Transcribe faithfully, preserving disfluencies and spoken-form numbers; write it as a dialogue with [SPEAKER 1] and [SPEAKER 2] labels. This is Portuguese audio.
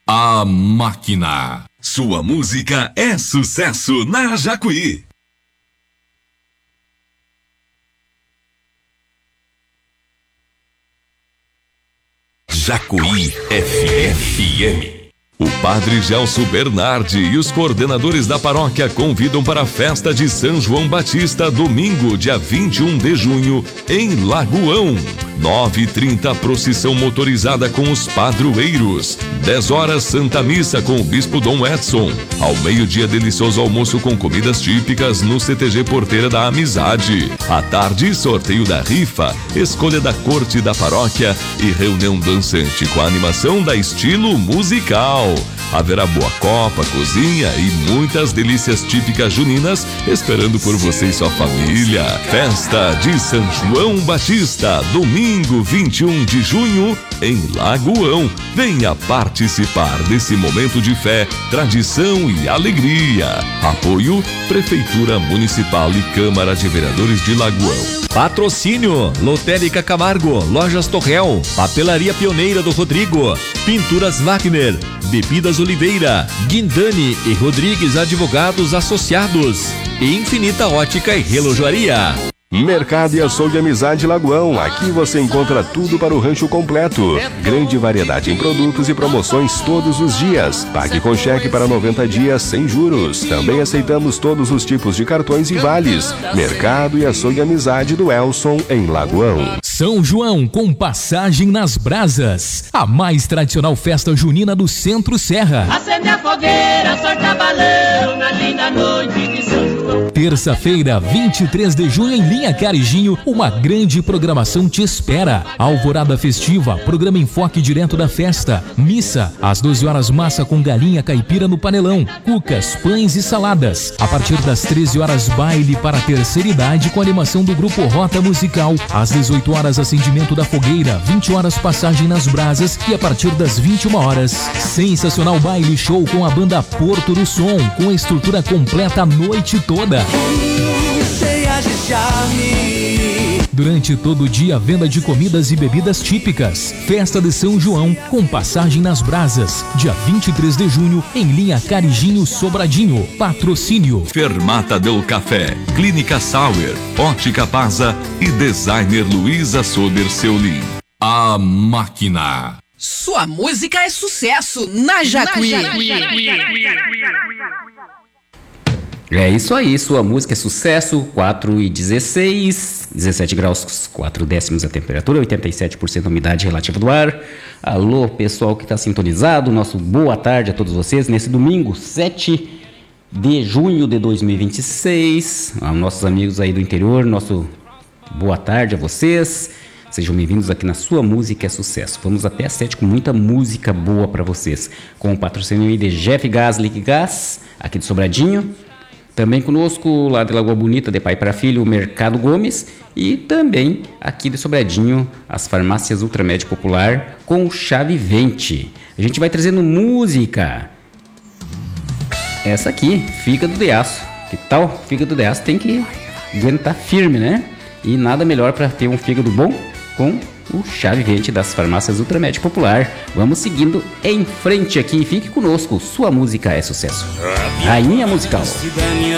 [SPEAKER 1] A Máquina. Sua música é sucesso na Jacuí. Jacuí F M. O padre Gelson Bernardi e os coordenadores da paróquia convidam para a festa de São João Batista, domingo, dia vinte e um de junho, em Lagoão. nove e trinta, procissão motorizada com os padroeiros. dez horas, Santa Missa com o Bispo Dom Edson. Ao meio-dia, delicioso almoço com comidas típicas no C T G Porteira da Amizade. À tarde, sorteio da rifa, escolha da corte da paróquia e reunião dançante com a animação da Estilo Musical. Haverá boa copa, cozinha e muitas delícias típicas juninas esperando por você e sua família. Festa de São João Batista, domingo vinte e um de junho, em Lagoão. Venha participar desse momento de fé, tradição e alegria. Apoio Prefeitura Municipal e Câmara de Vereadores de Lagoão.
[SPEAKER 2] Patrocínio Lotérica Camargo, Lojas Torrel, Papelaria Pioneira do Rodrigo, Pinturas Wagner, Bebidas Oliveira, Guindani e Rodrigues Advogados Associados, Infinita Ótica e Relojoaria.
[SPEAKER 3] Mercado e Açougue Amizade Lagoão. Aqui você encontra tudo para o rancho completo. Grande variedade em produtos e promoções todos os dias. Pague com cheque para noventa dias sem juros. Também aceitamos todos os tipos de cartões e vales. Mercado e Açougue Amizade do Elson, em Lagoão.
[SPEAKER 4] São João com passagem nas brasas. A mais tradicional festa junina do Centro Serra.
[SPEAKER 5] Acende a fogueira, solta balão na linda noite de São João.
[SPEAKER 4] Terça-feira, vinte e três de junho, em Linha Carijinho, uma grande programação te espera. Alvorada festiva, programa enfoque direto da festa. Missa, às doze horas, massa com galinha caipira no panelão. Cucas, pães e saladas. A partir das treze horas, baile para a terceira idade com animação do grupo Rota Musical. Às dezoito horas, acendimento da fogueira. vinte horas, passagem nas brasas. E a partir das vinte e uma horas, sensacional baile show com a banda Porto do Som, com a estrutura completa a noite toda. Durante todo o dia, venda de comidas e bebidas típicas. Festa de São João, com passagem nas brasas. Dia vinte e três de junho, em Linha Carijinho, Sobradinho. Patrocínio
[SPEAKER 1] Fermata del Café, Clínica Sauer, Ótica Paza e Designer Luiza Sober Seulin. A Máquina.
[SPEAKER 6] Sua música é sucesso na Jacuí. Na Jacuí.
[SPEAKER 7] É isso aí, sua música é sucesso, quatro e dezesseis, dezessete graus, quatro décimos a temperatura, oitenta e sete por cento a umidade relativa do ar. Alô, pessoal que está sintonizado, nosso boa tarde a todos vocês, nesse domingo, sete de junho de dois mil e vinte e seis, aos nossos amigos aí do interior, nosso boa tarde a vocês, sejam bem-vindos aqui na Sua Música é Sucesso. Vamos até às sete com muita música boa para vocês, com o patrocínio aí de Jeff Gás, Lique Gás, aqui de Sobradinho. Também conosco, lá de Lagoa Bonita, de pai para filho, o Mercado Gomes. E também, aqui de Sobradinho, as farmácias Ultramed Popular com Chave Vente. A gente vai trazendo música. Essa aqui, Fígado de Aço. Que tal? Fígado de Aço tem que aguentar firme, né? E nada melhor para ter um fígado bom com o Chave Vente das farmácias Ultramed Popular. Vamos seguindo em frente aqui. Fique conosco. Sua música é sucesso. Rainha Musical.
[SPEAKER 8] Da minha